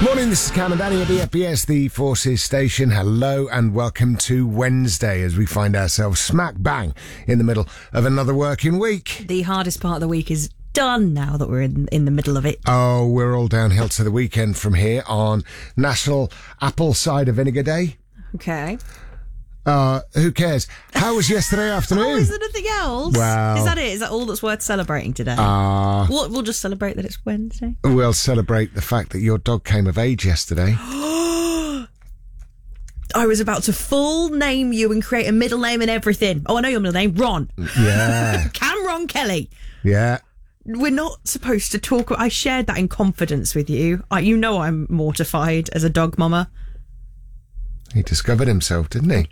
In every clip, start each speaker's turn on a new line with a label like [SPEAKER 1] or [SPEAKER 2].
[SPEAKER 1] Morning, this is Cam and Danny at BFBS, the Forces Station. Hello and welcome to Wednesday as we find ourselves smack bang in the middle of another working week.
[SPEAKER 2] The hardest part of the week is done now that we're in the middle of it.
[SPEAKER 1] Oh, we're all downhill to the weekend from here on National Apple Cider Vinegar Day.
[SPEAKER 2] Okay.
[SPEAKER 1] Who cares? How was yesterday afternoon?
[SPEAKER 2] Oh, is there anything else?
[SPEAKER 1] Well,
[SPEAKER 2] is that it? Is that all that's worth celebrating today? We'll just celebrate that it's Wednesday.
[SPEAKER 1] We'll celebrate the fact that your dog came of age yesterday.
[SPEAKER 2] I was about to full name you and create a middle name and everything. Oh, I know your middle name, Ron.
[SPEAKER 1] Yeah.
[SPEAKER 2] Cameron Kelly.
[SPEAKER 1] Yeah.
[SPEAKER 2] We're not supposed to talk. I shared that in confidence with you. You know I'm mortified as a dog mama.
[SPEAKER 1] He discovered himself, didn't he?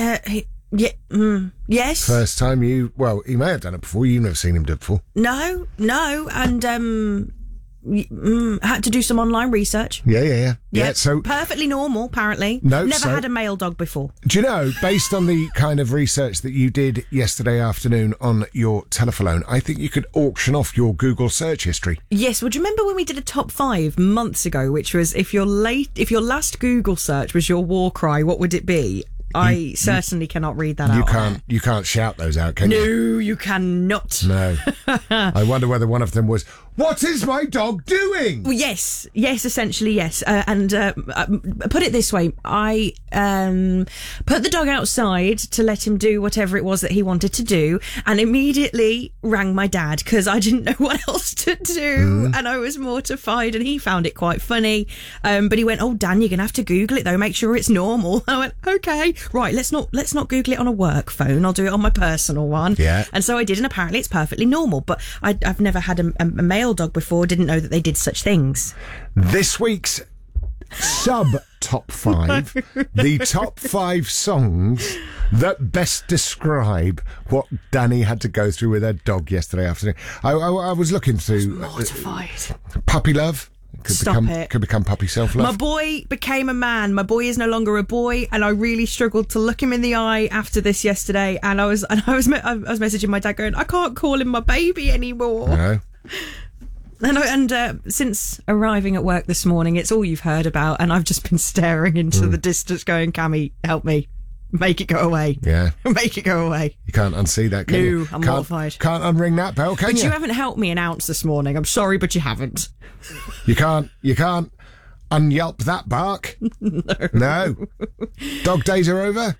[SPEAKER 2] Yes.
[SPEAKER 1] First time he may have done it before. You've never seen him do it before.
[SPEAKER 2] No, and had to do some online research.
[SPEAKER 1] Yeah. So
[SPEAKER 2] perfectly normal, apparently.
[SPEAKER 1] Never
[SPEAKER 2] had a male dog before.
[SPEAKER 1] Do you know, based on the kind of research that you did yesterday afternoon on your telephone, I think you could auction off your Google search history.
[SPEAKER 2] Yes. Well, do you remember when we did a top 5 months ago, which was if your last Google search was your war cry, what would it be? I certainly cannot read that out.
[SPEAKER 1] You can't shout those out, can you?
[SPEAKER 2] No, you cannot.
[SPEAKER 1] No. I wonder whether one of them was, "What is my dog doing?"
[SPEAKER 2] Well, yes, essentially, yes. And put it this way, I put the dog outside to let him do whatever it was that he wanted to do, and immediately rang my dad because I didn't know what else to do, and I was mortified, and he found it quite funny. But he went, "Oh, Dan, you're going to have to Google it, though. Make sure it's normal." I went, "Okay, right, let's not Google it on a work phone. I'll do it on my personal one."
[SPEAKER 1] Yeah.
[SPEAKER 2] And so I did, and apparently it's perfectly normal. But I've never had a male dog before, didn't know that they did such things.
[SPEAKER 1] This week's sub-top 5, the top 5 songs that best describe what Danny had to go through with her dog yesterday afternoon. I was looking through...
[SPEAKER 2] Mortified.
[SPEAKER 1] Puppy love. Could become puppy self-love.
[SPEAKER 2] My boy became a man. My boy is no longer a boy, and I really struggled to look him in the eye after this yesterday. And I was messaging my dad going, "I can't call him my baby anymore."
[SPEAKER 1] No.
[SPEAKER 2] And since arriving at work this morning, it's all you've heard about, and I've just been staring into the distance going, "Cammy, help me. Make it go away."
[SPEAKER 1] Yeah.
[SPEAKER 2] Make it go away.
[SPEAKER 1] You can't unsee that, can you?
[SPEAKER 2] No, I'm mortified.
[SPEAKER 1] Can't unring that bell, can you?
[SPEAKER 2] But you haven't helped me an ounce this morning. I'm sorry, but you haven't.
[SPEAKER 1] You can't unyelp that bark. No. Dog days are over?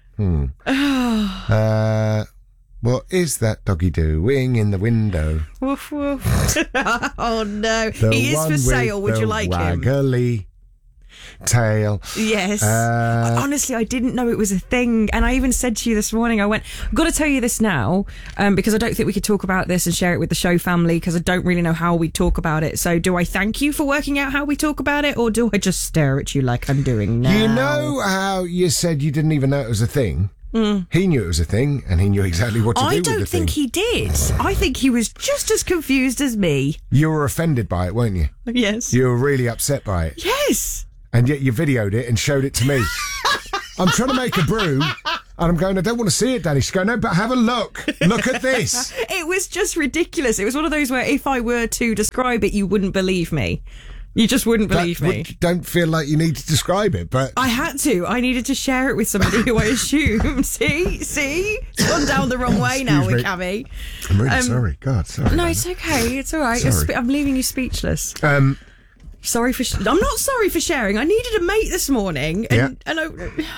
[SPEAKER 1] What is that doggy doing in the window?
[SPEAKER 2] Woof, woof. Oh, no. He is for sale. Would you like him?
[SPEAKER 1] Waggly tail.
[SPEAKER 2] Yes. Honestly, I didn't know it was a thing. And I even said to you this morning, I went, "I've got to tell you this now, because I don't think we could talk about this and share it with the show family, because I don't really know how we talk about it. So do I thank you for working out how we talk about it, or do I just stare at you like I'm doing now?"
[SPEAKER 1] You know how you said you didn't even know it was a thing? He knew it was a thing, and he knew exactly what to do with the thing.
[SPEAKER 2] I don't think he did. I think he was just as confused as me.
[SPEAKER 1] You were offended by it, weren't you?
[SPEAKER 2] Yes.
[SPEAKER 1] You were really upset by it.
[SPEAKER 2] Yes.
[SPEAKER 1] And yet you videoed it and showed it to me. I'm trying to make a brew, and I'm going, "I don't want to see it, Danny." She's going, "No, but have a look. Look at this." It
[SPEAKER 2] was just ridiculous. It was one of those where if I were to describe it, you wouldn't believe me. You just wouldn't believe me.
[SPEAKER 1] Don't feel like you need to describe it, but...
[SPEAKER 2] I had to. I needed to share it with somebody who I assume. See? It's gone down the wrong way now with Cammy.
[SPEAKER 1] I'm really sorry. God, sorry.
[SPEAKER 2] No, it's okay. It's all right. I'm leaving you speechless. Sorry for... I'm not sorry for sharing. I needed a mate this morning. And I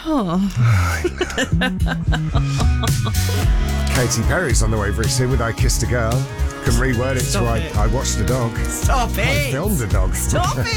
[SPEAKER 1] Katy Perry's on the way very soon with "I Kissed a Girl." Can reword it.
[SPEAKER 2] Stop
[SPEAKER 1] to
[SPEAKER 2] it.
[SPEAKER 1] I watched a dog.
[SPEAKER 2] Stop it.
[SPEAKER 1] I filmed a dog.
[SPEAKER 2] Stop it.